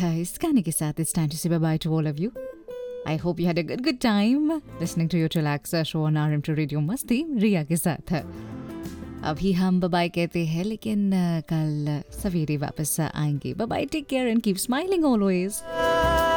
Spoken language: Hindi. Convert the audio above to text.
इस गाने के साथ it's time to say bye-bye to all of you. I hope you had a good time listening to your Chillaxa show on RM2 Radio Masti रिया के साथ. अभी हम बाय कहते हैं लेकिन कल सवेरे वापस आएंगे. Bye take care and keep smiling always.